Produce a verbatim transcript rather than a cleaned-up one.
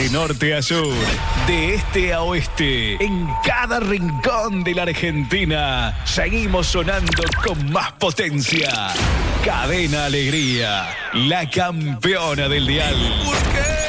De norte a sur, de este a oeste, en cada rincón de la Argentina, seguimos sonando con más potencia. Cadena Alegría, la campeona del dial. ¿Por qué?